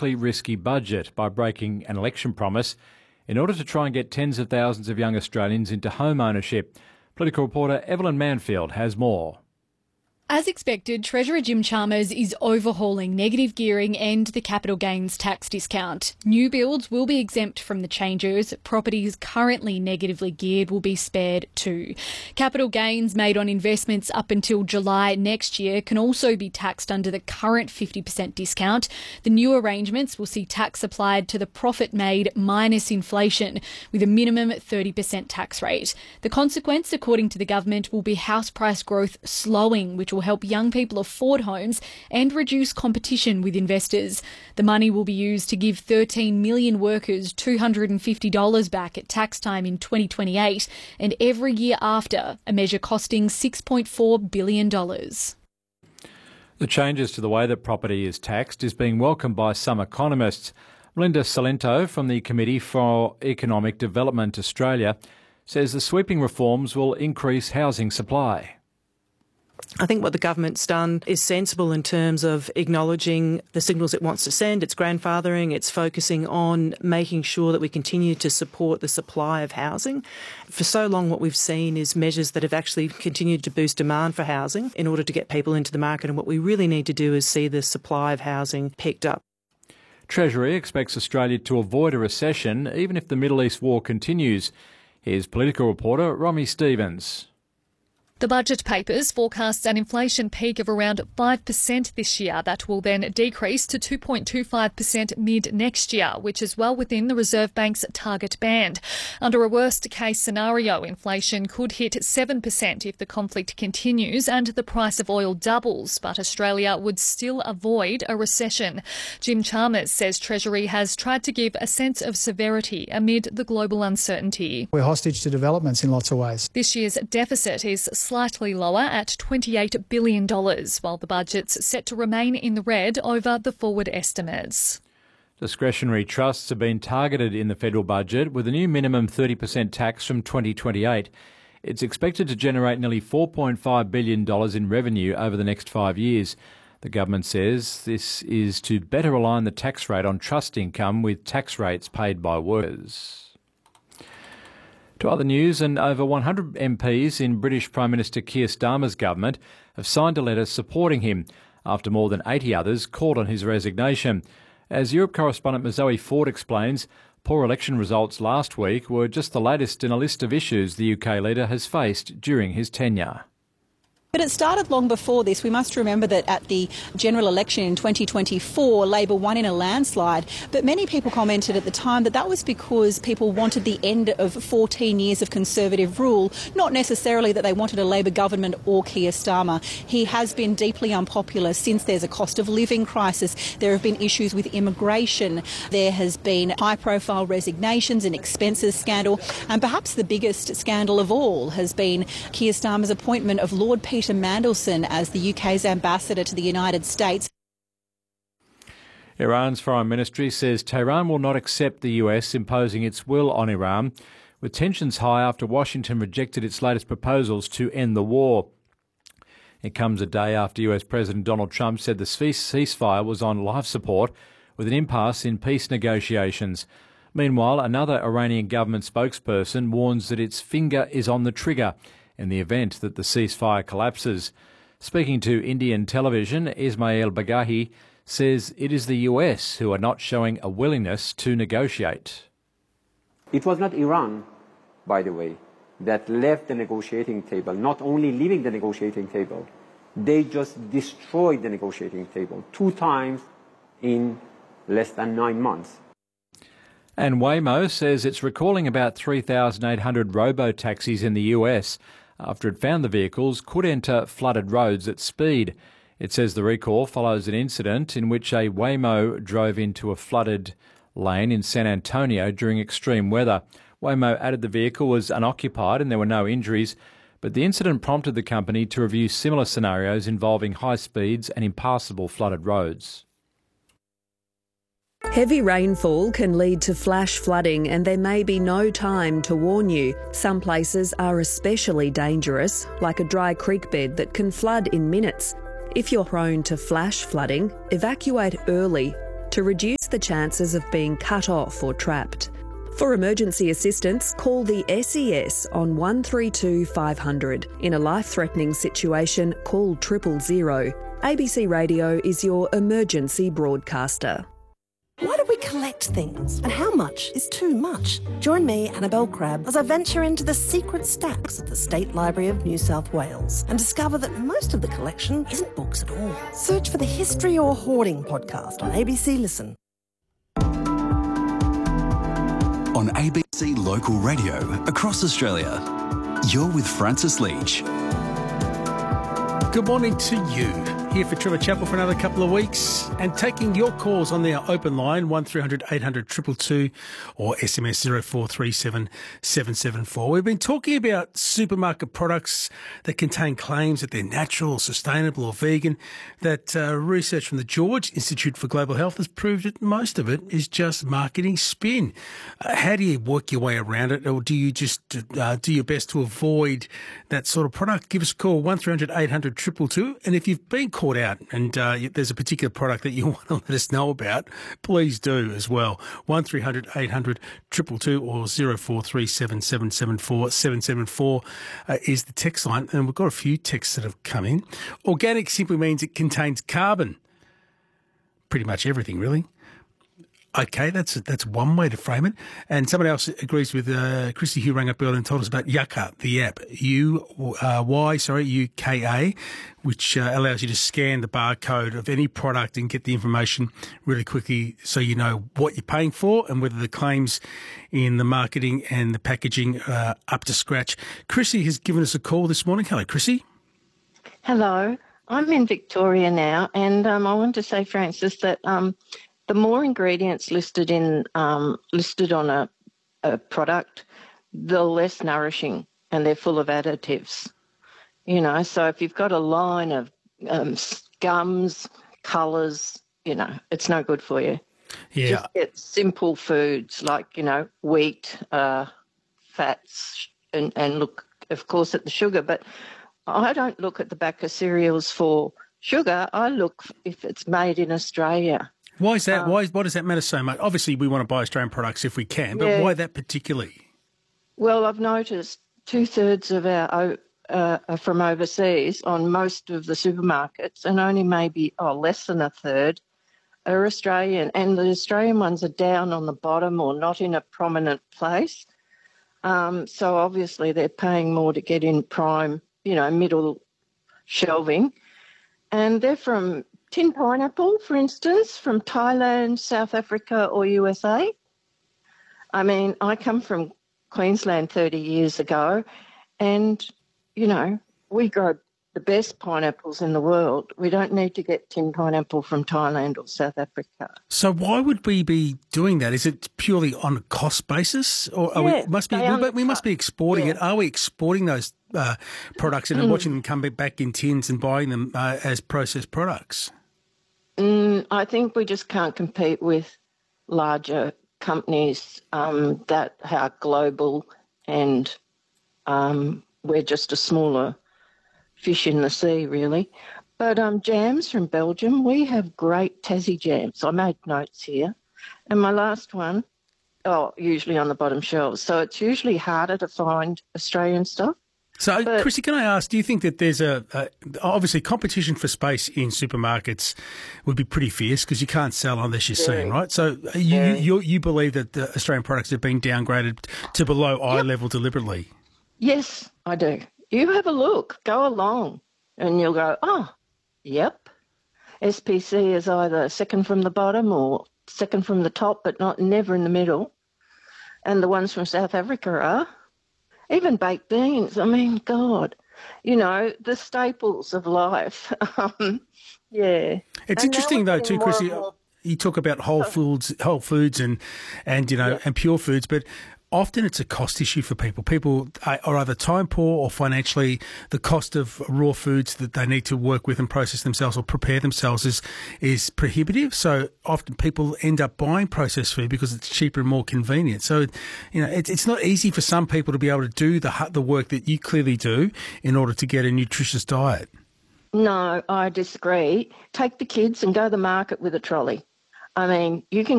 politically risky budget by breaking an election promise in order to try and get tens of thousands of young Australians into home ownership. Political reporter Evelyn Manfield has more. As expected, Treasurer Jim Chalmers is overhauling negative gearing and the capital gains tax discount. New builds will be exempt from the changes. Properties currently negatively geared will be spared too. Capital gains made on investments up until July next year can also be taxed under the current 50% discount. The new arrangements will see tax applied to the profit made minus inflation, with a minimum 30% tax rate. The consequence, according to the government, will be house price growth slowing, which will help young people afford homes and reduce competition with investors. The money will be used to give 13 million workers $250 back at tax time in 2028 and every year after, a measure costing $6.4 billion. The changes to the way that property is taxed is being welcomed by some economists. Melinda Salento from the Committee for Economic Development Australia says the sweeping reforms will increase housing supply. I think what the government's done is sensible in terms of acknowledging the signals it wants to send. It's grandfathering. It's focusing on making sure that we continue to support the supply of housing. For so long, what we've seen is measures that have actually continued to boost demand for housing in order to get people into the market. And what we really need to do is see the supply of housing picked up. Treasury expects Australia to avoid a recession even if the Middle East war continues. Here's political reporter Romy Stevens. The budget papers forecast an inflation peak of around 5% this year that will then decrease to 2.25% mid-next year, which is well within the Reserve Bank's target band. Under a worst-case scenario, inflation could hit 7% if the conflict continues and the price of oil doubles, but Australia would still avoid a recession. Jim Chalmers says Treasury has tried to give a sense of severity amid the global uncertainty. We're hostage to developments in lots of ways. This year's deficit is slightly lower at $28 billion, while the budget's set to remain in the red over the forward estimates. Discretionary trusts have been targeted in the federal budget with a new minimum 30% tax from 2028. It's expected to generate nearly $4.5 billion in revenue over the next 5 years. The government says this is to better align the tax rate on trust income with tax rates paid by workers. To other news, and over 100 MPs in British Prime Minister Keir Starmer's government have signed a letter supporting him after more than 80 others called on his resignation. As Europe correspondent Zoe Ford explains, poor election results last week were just the latest in a list of issues the UK leader has faced during his tenure. But it started long before this. We must remember that at the general election in 2024, Labor won in a landslide. But many people commented at the time that that was because people wanted the end of 14 years of Conservative rule, not necessarily that they wanted a Labor government or Keir Starmer. He has been deeply unpopular since there's a cost of living crisis. There have been issues with immigration. There has been high-profile resignations and expenses scandal. And perhaps the biggest scandal of all has been Keir Starmer's appointment of Lord Peter Mandelson as the UK's ambassador to the United States. Iran's foreign ministry says Tehran will not accept the US imposing its will on Iran, with tensions high after Washington rejected its latest proposals to end the war. It comes a day after US President Donald Trump said the ceasefire was on life support, with an impasse in peace negotiations. Meanwhile, another Iranian government spokesperson warns that its finger is on the trigger in the event that the ceasefire collapses. Speaking to Indian television, Ismail Bagahi says it is the US who are not showing a willingness to negotiate. It was not Iran, by the way, that left the negotiating table. Not only leaving the negotiating table, they just destroyed the negotiating table 2 times in less than 9 months. And Waymo says it's recalling about 3,800 robo-taxis in the US after it found the vehicles could enter flooded roads at speed. It says the recall follows an incident in which a Waymo drove into a flooded lane in San Antonio during extreme weather. Waymo added the vehicle was unoccupied and there were no injuries, but the incident prompted the company to review similar scenarios involving high speeds and impassable flooded roads. Heavy rainfall can lead to flash flooding and there may be no time to warn you. Some places are especially dangerous, like a dry creek bed that can flood in minutes. If you're prone to flash flooding, evacuate early to reduce the chances of being cut off or trapped. For emergency assistance, call the SES on 132 500. In a life-threatening situation, call 000. ABC Radio is your emergency broadcaster. Why do we collect things? And how much is too much? Join me, Annabelle Crabb, as I venture into the secret stacks at the State Library of New South Wales and discover that most of the collection isn't books at all. Search for the History or Hoarding podcast on ABC Listen. On ABC Local Radio across Australia, you're with Francis Leach. Good morning to you. Here for Trevor Chappell for another couple of weeks and taking your calls on our open line 1300 800 222 or SMS 0437 774. We've been talking about supermarket products that contain claims that they're natural, sustainable or vegan. That research from the George Institute for Global Health has proved that most of it is just marketing spin. How do you work your way around it, or do you just do your best to avoid that sort of product? Give us a call 1300 800 222, and if you've been caught out and there's a particular product that you want to let us know about, please do as well. 1300 800 222 or 0437 774 774 is the text line, and we've got a few texts that have come in. Organic simply means it contains carbon. Pretty much everything, really. Okay, that's one way to frame it. And someone else agrees with Chrissy, who rang up earlier and told us about Yuka, the app, UKA, which allows you to scan the barcode of any product and get the information really quickly so you know what you're paying for and whether the claims in the marketing and the packaging are up to scratch. Chrissy has given us a call this morning. Hello, Chrissy. Hello. I'm in Victoria now, and I want to say, Francis, that the more ingredients listed on a product, the less nourishing, and they're full of additives. You know, so if you've got a line of gums, colours, you know, it's no good for you. Yeah. Just get simple foods like, you know, wheat, fats, and look, of course, at the sugar. But I don't look at the back of cereals for sugar. I look if it's made in Australia. Why is that? Why does that matter so much? Obviously, we want to buy Australian products if we can, but why that particularly? Well, I've noticed 2/3 of our are from overseas on most of the supermarkets, and only maybe less than 1/3 are Australian. And the Australian ones are down on the bottom or not in a prominent place. So obviously they're paying more to get in prime, you know, middle shelving, and they're from tin pineapple, for instance, from Thailand, South Africa or USA. I mean, I come from Queensland 30 years ago and, you know, we grow the best pineapples in the world. We don't need to get tin pineapple from Thailand or South Africa. So why would we be doing that? Is it purely on a cost basis? Or we must be exporting it. Are we exporting those products and watching them come back in tins and buying them as processed products? I think we just can't compete with larger companies that are global, and we're just a smaller fish in the sea, really. But jams from Belgium, we have great Tassie jams. I made notes here. And my last one, usually on the bottom shelves. So it's usually harder to find Australian stuff. So, Chrissy, can I ask, do you think that there's obviously competition for space in supermarkets would be pretty fierce because you can't sell unless you're seen, right? So you believe that the Australian products have been downgraded to below eye level deliberately? Yes, I do. You have a look, go along, and you'll go, yep. SPC is either second from the bottom or second from the top, but never in the middle. And the ones from South Africa are. Even baked beans, I mean, God, you know, the staples of life. It's interesting though too, Chrissy, you talk about whole foods and you know, and pure foods, but often it's a cost issue for people. People are either time poor or financially the cost of raw foods that they need to work with and process themselves or prepare themselves is prohibitive. So often people end up buying processed food because it's cheaper and more convenient. So, you know, it's not easy for some people to be able to do the work that you clearly do in order to get a nutritious diet. No, I disagree. Take the kids and go to the market with a trolley. I mean, you can